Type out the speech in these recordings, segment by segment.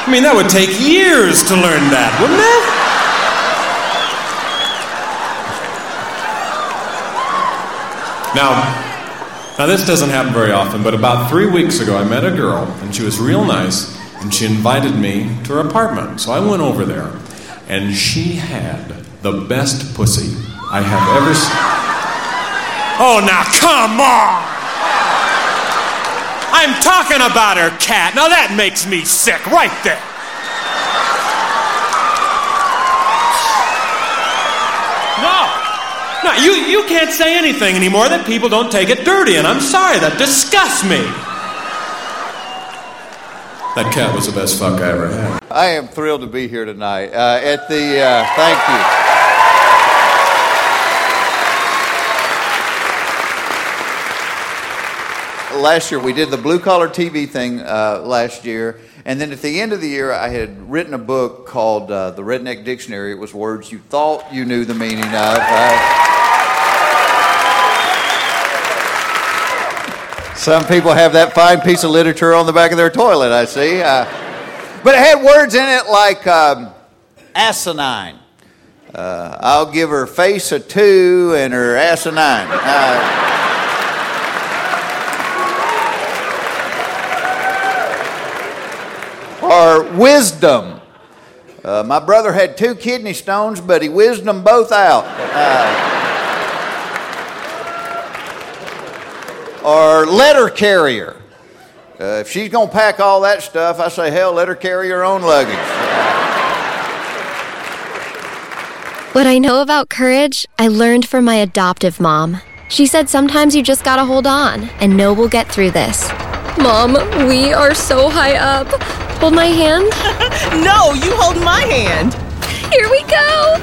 I mean, that would take years to learn that, wouldn't it? Now this doesn't happen very often, but about 3 weeks ago I met a girl, and she was real nice, and she invited me to her apartment. So I went over there, and she had the best pussy I have ever seen. Oh, now come on! I'm talking about her cat. Now that makes me sick right there. No, you can't say anything anymore that people don't take it dirty, and I'm sorry, that disgusts me. That cat was the best fuck I ever had. I am thrilled to be here tonight. Thank you. Last year, we did the Blue Collar TV thing last year, and then at the end of the year, I had written a book called The Redneck Dictionary. It was words you thought you knew the meaning of. Some people have that fine piece of literature on the back of their toilet, I see. But it had words in it like asinine. I'll give her face a 2 and her asinine. Or wisdom. My brother had 2 kidney stones, but he whizzed them both out. Or letter carrier. If she's going to pack all that stuff, I say, hell, let her carry her own luggage. What I know about courage, I learned from my adoptive mom. She said sometimes you just gotta hold on and know we'll get through this. Mom, we are so high up. Hold my hand. No, you hold my hand. Here we go.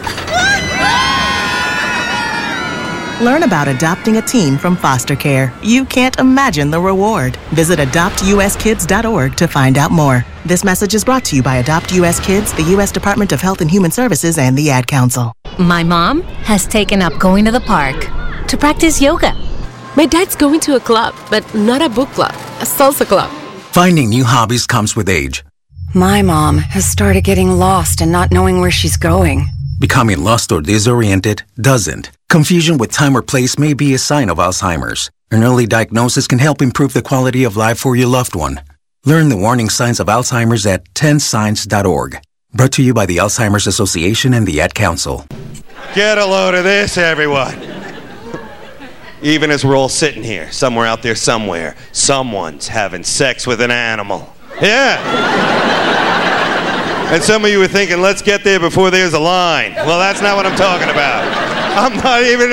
Learn about adopting a teen from foster care. You can't imagine the reward. Visit adoptuskids.org to find out more. This message is brought to you by Adopt US Kids, the U.S. Department of Health and Human Services, and the Ad Council. My mom has taken up going to the park to practice yoga. My dad's going to a club, but not a book club, a salsa club. Finding new hobbies comes with age. My mom has started getting lost and not knowing where she's going. Becoming lost or disoriented doesn't. Confusion with time or place may be a sign of Alzheimer's. An early diagnosis can help improve the quality of life for your loved one. Learn the warning signs of Alzheimer's at 10signs.org. Brought to you by the Alzheimer's Association and the Ad Council. Get a load of this, everyone. Even as we're all sitting here, somewhere out there somewhere, someone's having sex with an animal. Yeah. And some of you were thinking, let's get there before there's a line. Well, that's not what I'm talking about. I'm not even...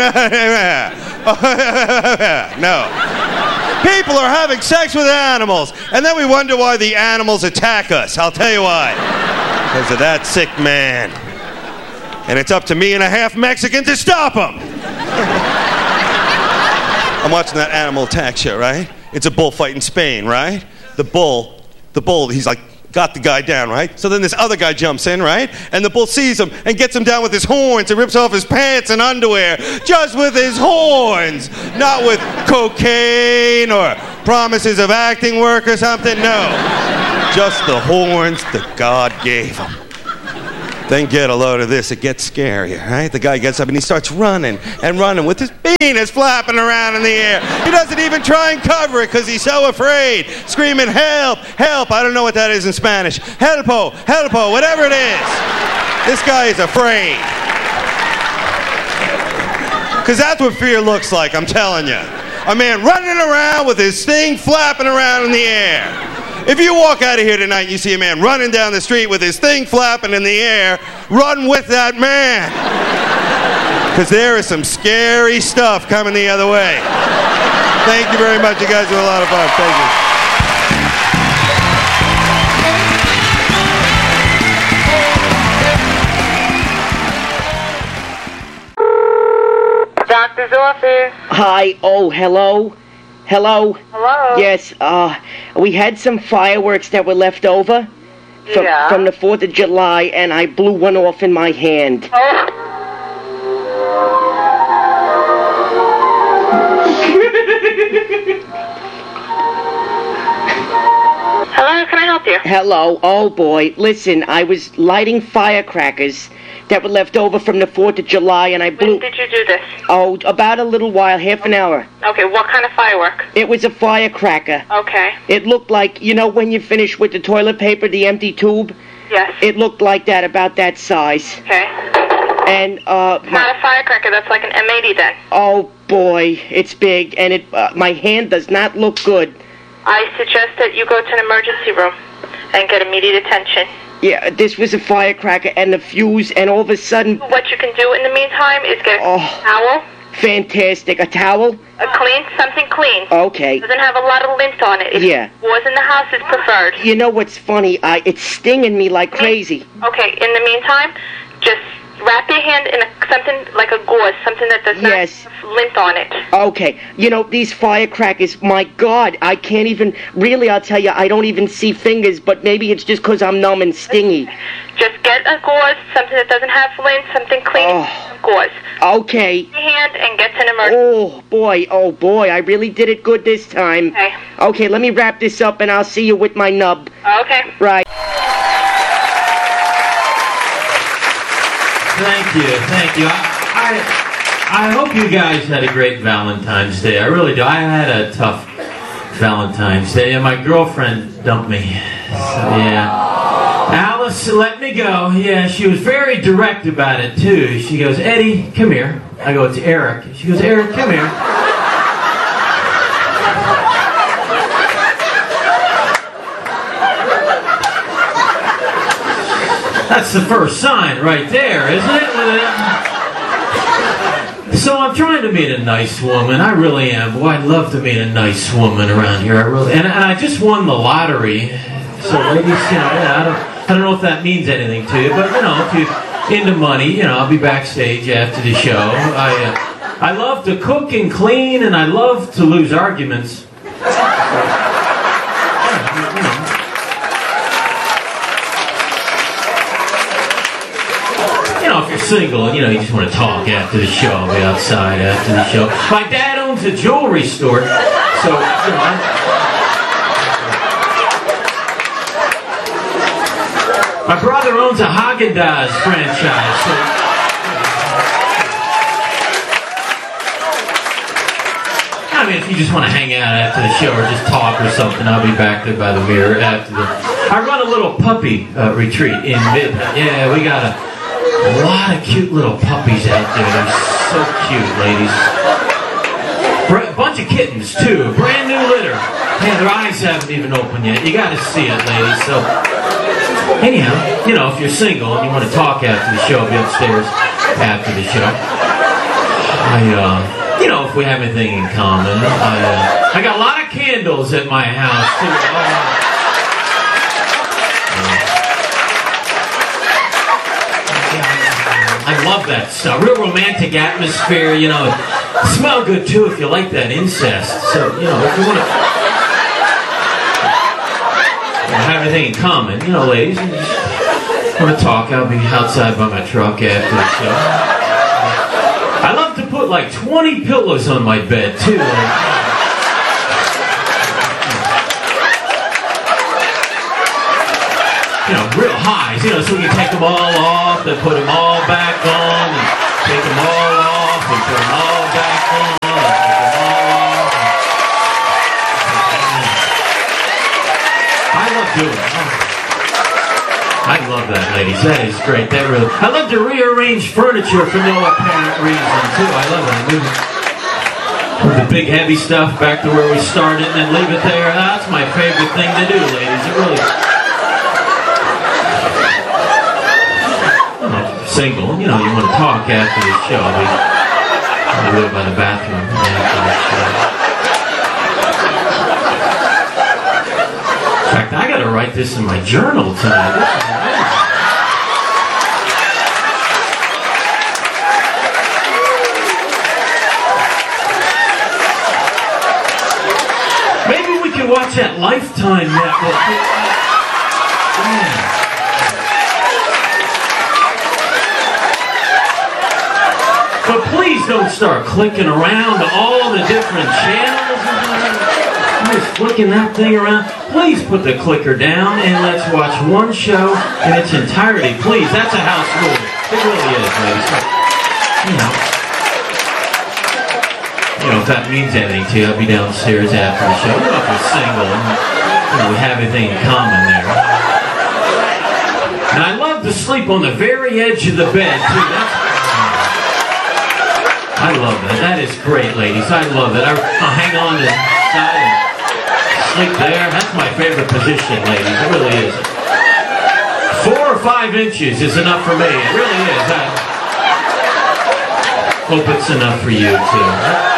No. People are having sex with animals, and then we wonder why the animals attack us. I'll tell you why. Because of that sick man. And it's up to me and a half Mexican to stop him. I'm watching that animal attack show, right? It's a bullfight in Spain, right? The bull, he's like, got the guy down, right? So then this other guy jumps in, right? And the bull sees him and gets him down with his horns and rips off his pants and underwear just with his horns. Not with cocaine or promises of acting work or something, no. Just the horns that God gave him. Then get a load of this, it gets scarier, right? The guy gets up and he starts running and running with his penis flapping around in the air. He doesn't even try and cover it because he's so afraid, screaming, help, help. I don't know what that is in Spanish. Helpo, helpo, whatever it is. This guy is afraid. Because that's what fear looks like, I'm telling you. A man running around with his thing flapping around in the air. If you walk out of here tonight and you see a man running down the street with his thing flapping in the air, run with that man. Because there is some scary stuff coming the other way. Thank you very much. You guys were a lot of fun. Thank you. Doctor's office. Hi. Oh, hello. Hello? Hello? Yes, we had some fireworks that were left over from the 4th of July, and I blew one off in my hand. Oh. Hello, can I help help you? Hello. Oh, boy. Listen, I was lighting firecrackers that were left over from the 4th of July, and I blew... When did you do this? Oh, about a little while, half an hour. Okay, what kind of firework? It was a firecracker. Okay. It looked like, you know when you finish with the toilet paper, the empty tube? Yes. It looked like that, about that size. Okay. And, It's not a firecracker, that's like an M80 then. Oh, boy, it's big, and my hand does not look good. I suggest that you go to an emergency room and get immediate attention. Yeah, this was a firecracker and the fuse, and all of a sudden... What you can do in the meantime is get a towel. Fantastic. A towel? Something clean. Okay. Doesn't have a lot of lint on it. If Yeah. was in the house is preferred. You know what's funny? It's stinging me like crazy. Okay, in the meantime, just wrap your hand in something like a gauze, something that does not have lint on it. Okay. You know, these firecrackers, my God, I can't even... Really, I'll tell you, I don't even see fingers, but maybe it's just because I'm numb and stingy. Just get a gauze, something that doesn't have lint, something clean, gauze. Okay. Your hand and get to an emergency. Oh boy, I really did it good this time. Okay. Okay, let me wrap this up and I'll see you with my nub. Okay. Right. Thank you. I hope you guys had a great Valentine's Day. I really do. I had a tough Valentine's Day, and my girlfriend dumped me. So, yeah. Alice let me go. Yeah, she was very direct about it, too. She goes, Eddie, come here. I go, it's Eric. She goes, Eric, come here. That's the first sign right there, isn't it? So I'm trying to meet a nice woman. I really am. Boy, I'd love to meet a nice woman around here. And I just won the lottery. So ladies, I don't know if that means anything to you, but if you're into money, I'll be backstage after the show. I love to cook and clean, and I love to lose arguments. If you're single and you just want to talk after the show, I'll be outside after the show. My dad owns a jewelry store, so my brother owns a Haagen-Dazs franchise. So, if you just want to hang out after the show or just talk or something, I'll be back there by the mirror after I run a little puppy retreat in Midland. Yeah, we got a lot of cute little puppies out there. They're so cute, ladies. A bunch of kittens, too. Brand new litter. Hey, their eyes haven't even opened yet. You got to see it, ladies. So, anyhow, if you're single and you want to talk after the show, I'll be upstairs after the show. If we have anything in common. I got a lot of candles at my house, too. I love that stuff. Real romantic atmosphere, Smell good, too, if you like that incest. So, if you want to have anything in common, ladies, want to talk, I'll be outside by my truck after the show. I love to put like 20 pillows on my bed, too. Real highs, so we can take them all off, then put them all back on, and take them all off, and put them all back on, and take them all off. I love doing it. I love that, ladies. That is great. I love to rearrange furniture for no apparent reason, too. I love that. Move the big heavy stuff back to where we started and then leave it there. That's my favorite thing to do, ladies. It really is. Single, you want to talk after the show. We live by the bathroom after the show. In fact, I got to write this in my journal tonight. Maybe we can watch that Lifetime network. Yeah. But please don't start clicking around all the different channels. I'm just flicking that thing around. Please put the clicker down and let's watch one show in its entirety. Please, that's a house rule. It really is, ladies. If that means anything to you, I'll be downstairs after the show. If you're single, we have everything in common there. And I love to sleep on the very edge of the bed, too. I love that. That is great, ladies. I love it. I'll hang on to the side and sleep there. That's my favorite position, ladies. It really is. 4 or 5 inches is enough for me. It really is. I hope it's enough for you, too.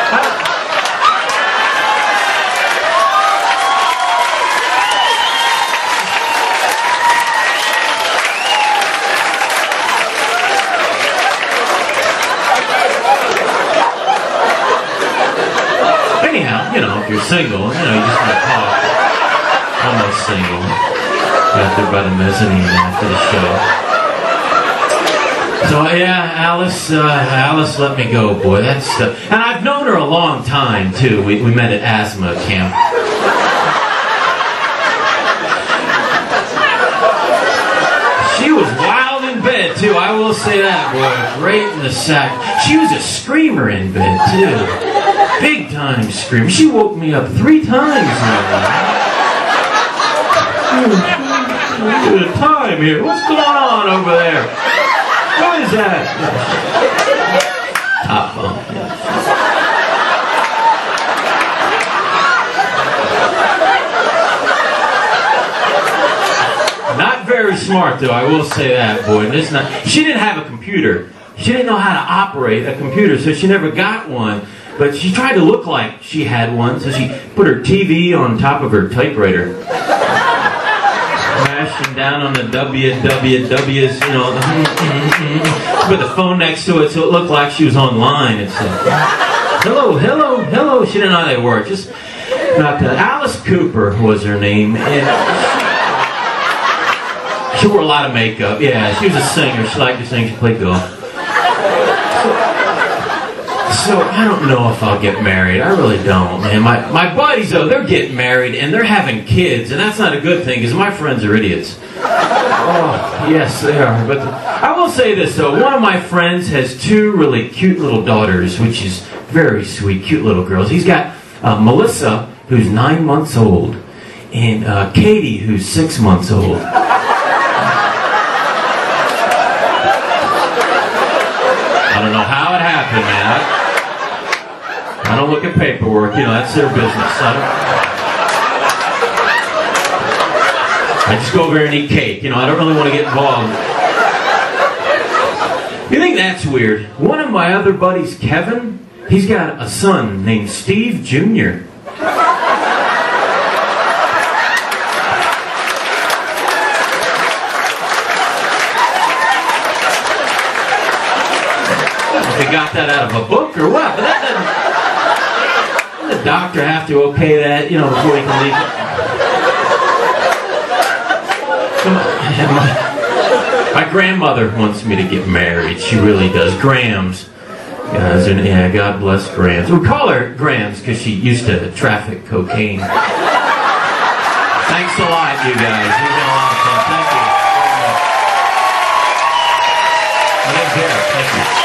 If you're single, you just want to talk. Almost single. Got there by the mezzanine after the show. So yeah, Alice let me go, boy. That's and I've known her a long time too. We met at asthma camp. She was wild in bed too. I will say that, boy. Great in the sack. She was a screamer in bed too. Big time scream. She woke me up 3 times now. There's a time here. What's going on over there? What is that? Top bunk. Not very smart though, I will say that, boy. She didn't have a computer. She didn't know how to operate a computer, so she never got one. But she tried to look like she had one, so she put her TV on top of her typewriter. Smashing down on the wwws, put the phone next to it so it looked like she was online. It's hello. She didn't know how they work. Just not that. Alice Cooper was her name, and she wore a lot of makeup. Yeah, she was a singer. She liked to sing. She played golf. So I don't know if I'll get married. I really don't, man. My buddies, though, they're getting married and they're having kids, and that's not a good thing because my friends are idiots. Oh, yes, they are. But I will say this, though. One of my friends has 2 really cute little daughters, which is very sweet, cute little girls. He's got Melissa, who's 9 months old, and Katie, who's 6 months old. I don't know how it happened, man. I don't look at paperwork, that's their business. I just go over there and eat cake, I don't really want to get involved. You think that's weird? One of my other buddies, Kevin, he's got a son named Steve Jr. They got that out of a book or what? But that doesn't... The doctor have to okay that, before he can leave. My grandmother wants me to get married. She really does. Grams. God bless Grams. We call her Grams because she used to traffic cocaine. Thanks a lot, you guys. You've been a lot of fun. Thank you. Thank you.